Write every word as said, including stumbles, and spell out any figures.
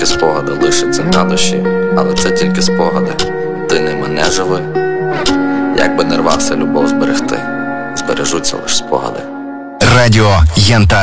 тільки спогади лишаться на душі, але це тільки спогади. Ти ними не живи. Як би не рвався любов зберегти, збережуться лиш спогади. Радіо Янтар.